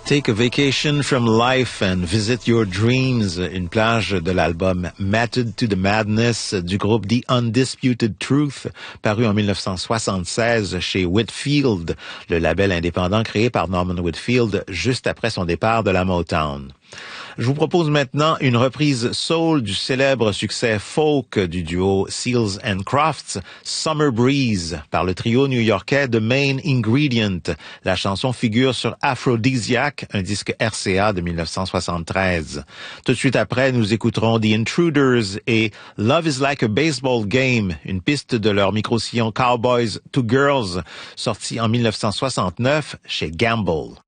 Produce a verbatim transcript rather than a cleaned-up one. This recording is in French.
Take a vacation from life and visit your dreams, une plage de l'album Matted to the Madness du groupe The Undisputed Truth, paru en dix-neuf cent soixante-seize chez Whitfield, le label indépendant créé par Norman Whitfield juste après son départ de la Motown. Je vous propose maintenant une reprise soul du célèbre succès folk du duo Seals and Crofts, Summer Breeze, par le trio new-yorkais The Main Ingredient. La chanson figure sur Aphrodisiac, un disque R C A de dix-neuf cent soixante-treize. Tout de suite après, nous écouterons The Intruders et Love is Like a Baseball Game, une piste de leur micro-sillon Cowboys to Girls, sortie en dix-neuf cent soixante-neuf chez Gamble.